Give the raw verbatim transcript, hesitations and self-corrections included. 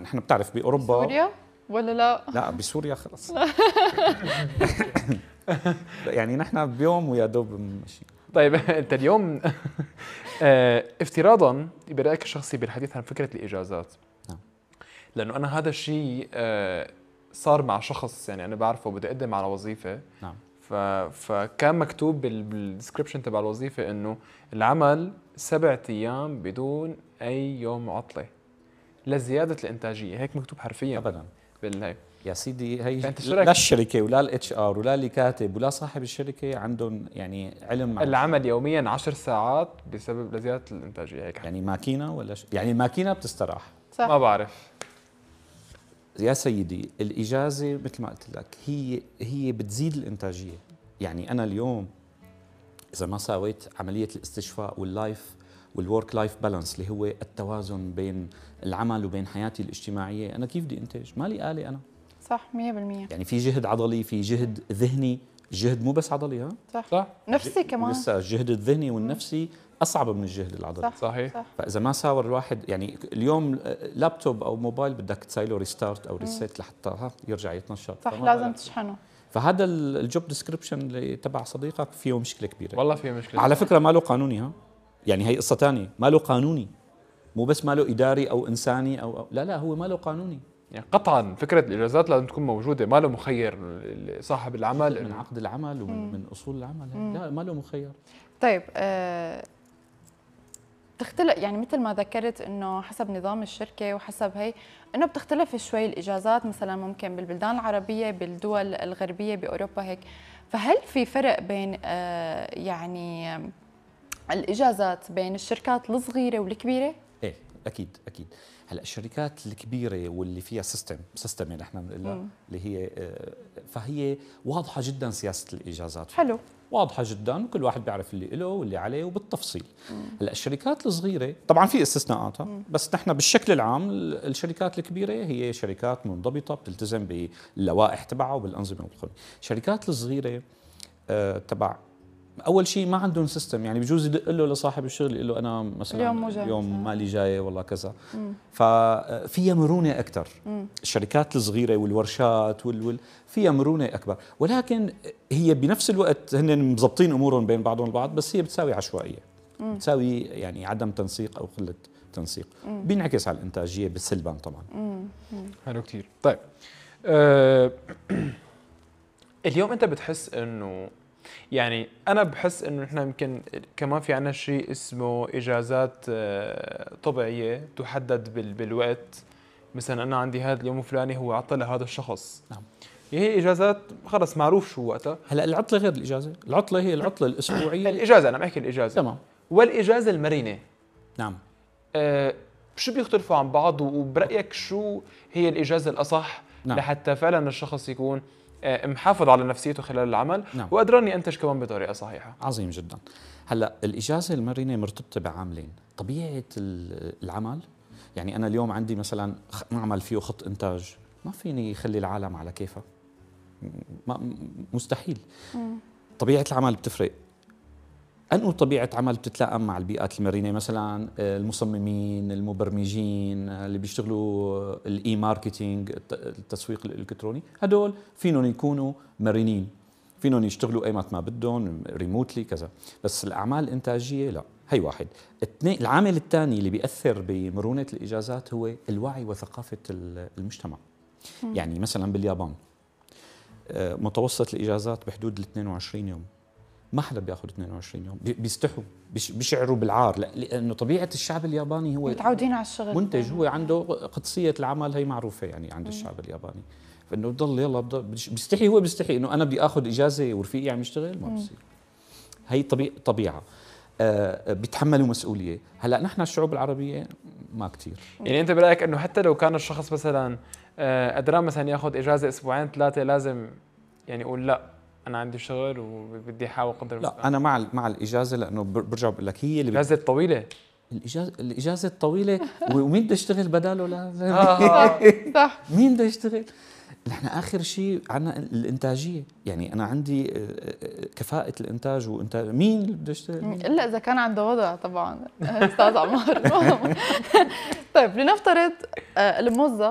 نحن بتعرف باوروبا. سوريا ولا لا؟ لا بسوريا خلص. يعني نحن بيوم ويا دوب ماشي. طيب انت اليوم افتراضا برايك الشخصي بالحديث عن فكره الاجازات، نعم، لانه انا هذا الشيء صار مع شخص يعني انا بعرفه بده يقدم على وظيفه، نعم، فكان مكتوب بالديسكربشن تبع الوظيفه انه العمل سبعة ايام بدون اي يوم عطله لزياده الانتاجيه، هيك مكتوب حرفيا ابدا بالهي. يا سيدي هي لا الشركه ولا الاتش ار ولا اللي كاتب ولا صاحب الشركه عندهم يعني علم. العمل يوميا عشر ساعات بسبب لزياده الانتاجيه، هيك يعني ماكينه ولا ش... يعني الماكينه بتستراح. صح. ما بعرف يا سيدي الاجازه مثل ما قلت لك هي هي بتزيد الانتاجيه. يعني انا اليوم اذا ما سويت عمليه الاستشفاء واللايف والورك لايف بالانس اللي هو التوازن بين العمل وبين حياتي الاجتماعيه، انا كيف بدي انتج؟ مالي آلة انا. صح مية بالمية. يعني في جهد عضلي، في جهد ذهني، الجهد مو بس عضلي. ها صح صح نفسي كمان. لسه الجهد الذهني والنفسي اصعب من الجهد العضلي. صح. صحيح صح. فاذا ما ساور الواحد يعني اليوم لابتوب او موبايل بدك تسوي له ريستارت او ريسيت لحتى ها يرجع يتنشط. صح لازم تشحنه. فهذا الجوب ديسكربشن اللي تبع صديقك فيه مشكله كبيره. والله في مشكله. على فكره ما له قانوني. ها يعني هي قصه ثانيه، ما له قانوني، مو بس ما له اداري او انساني او, أو لا لا هو ما له قانوني. يعني قطعا فكره الاجازات لازم تكون موجوده، ما له مخير صاحب العمل من عقد العمل ومن من اصول العمل. مم. لا ما له مخير. طيب أه بتختلف يعني مثل ما ذكرت انه حسب نظام الشركه وحسب هي انه بتختلف شوي الاجازات، مثلا ممكن بالبلدان العربيه بالدول الغربيه باوروبا هيك. فهل في فرق بين أه يعني الاجازات بين الشركات الصغيره والكبيره؟ ايه اكيد اكيد. هلا الشركات الكبيره واللي فيها سيستم سيستم اللي احنا بنقول اللي هي فهي واضحه جدا سياسه الاجازات. حلو. واضحه جدا وكل واحد بيعرف اللي له واللي عليه وبالتفصيل. هلا الشركات الصغيره طبعا في استثناءات، بس نحن بالشكل العام الشركات الكبيره هي شركات منضبطه بتلتزم باللوائح تبعها وبالانظمه والقوانين. الشركات الصغيره آه تبع اول شيء ما عندهم سيستم، يعني بجوز يدق له لصاحب الشغل يقول له انا مثلا اليوم, اليوم مالي جاي والله كذا. ففيها مرونه اكثر الشركات الصغيره والورشات وال, وال فيها مرونه اكبر، ولكن هي بنفس الوقت هن مضبطين امورهم بين بعضهم البعض، بس هي بتساوي عشوائيه، مم. بتساوي يعني عدم تنسيق او قله تنسيق، مم. بينعكس على الانتاجيه بالسلبان طبعا. حلو كثير. طيب أه اليوم انت بتحس انه يعني انا بحس انه نحن يمكن كمان في عنا شيء اسمه اجازات طبيعيه تحدد بالوقت، مثلا انا عندي هذا اليوم الفلاني هو عطله لهذا الشخص. نعم. هي اجازات خلص معروف شو وقتها. هلا العطله غير الاجازه، العطله هي العطله الاسبوعيه. الاجازه انا بحكي الاجازه. تمام. والاجازه المرنه. نعم. أه شو بيختلفوا عن بعض، وبرايك شو هي الاجازه الاصح؟ نعم. لحتى فعلا الشخص يكون محافظ على نفسيته خلال العمل. نعم. وقدران اني انتج كمان بطريقه صحيحه. عظيم جدا. هلا الاجازه المرنه مرتبطه بعاملين، طبيعه العمل. يعني انا اليوم عندي مثلا معمل فيه خط انتاج، ما فيني اخلي العالم على كيفها، مستحيل. مم. طبيعه العمل بتفرق. أنه طبيعة عمل بتتلائم مع البيئات المرنة، مثلا المصممين، المبرمجين اللي بيشتغلوا الاي ماركتينج، التسويق الالكتروني، هدول فينهم يكونوا مرنين، فينهم يشتغلوا ايمت ما بدهم ريموتلي كذا. بس الاعمال الانتاجيه لا. هي واحد. اثنين، العامل الثاني اللي بيأثر بمرونه الاجازات هو الوعي وثقافه المجتمع. م. يعني مثلا باليابان متوسط الاجازات بحدود ال اثنين وعشرين يوم، ما حدا بياخذ اثنين وعشرين يوم، بيستحوا، بيشعروا بالعار، لانه طبيعه الشعب الياباني هو متعودين على الشغل، منتج، هو عنده قدسيه العمل هي معروفه يعني عند الشعب الياباني، فانه بضل يلا بضل بيستحي، هو بيستحي انه انا بدي اخذ اجازه ورفيقي عم يشتغل، ما بصير. هي طبيعه طبيعه آه بيتحملوا مسؤوليه. هلا نحن الشعوب العربيه ما كثير. يعني انت برايك انه حتى لو كان الشخص مثلا آه قدران مثلا ياخذ اجازه اسبوعين ثلاثه، لازم يعني يقول لا انا عندي شغل وبدي احاول قدر لا المستقبل. انا مع مع الاجازه، لانه برجع بقول لك هي اللي الاجازه الطويله، الاجازه الاجازه الطويله ومين بده يشتغل بداله؟ لا آه صح. مين بده يشتغل؟ نحن اخر شيء عندنا الانتاجيه، يعني انا عندي كفاءه الانتاج وانتاج، مين اللي بده يشتغل؟ الا اذا كان عنده وضع طبعا استاذ عمار. طيب لنفترض الموظف